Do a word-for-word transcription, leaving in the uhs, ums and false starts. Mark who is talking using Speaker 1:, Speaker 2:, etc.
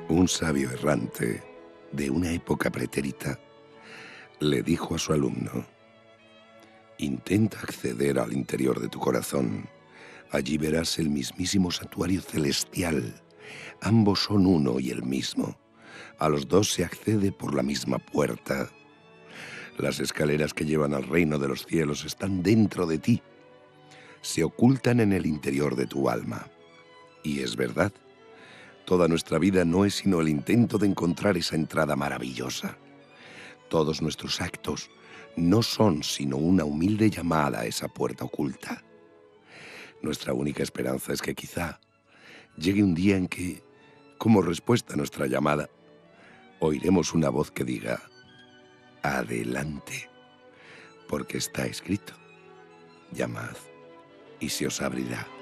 Speaker 1: Un sabio errante de una época pretérita le dijo a su alumno: intenta acceder al interior de tu corazón. Allí verás el mismísimo santuario celestial. Ambos son uno y el mismo. A los dos se accede por la misma puerta. Las escaleras que llevan al reino de los cielos están dentro de ti. Se ocultan en el interior de tu alma. Y es verdad. Toda nuestra vida no es sino el intento de encontrar esa entrada maravillosa. Todos nuestros actos no son sino una humilde llamada a esa puerta oculta. Nuestra única esperanza es que quizá llegue un día en que, como respuesta a nuestra llamada, oiremos una voz que diga: adelante, porque está escrito: llamad y se os abrirá.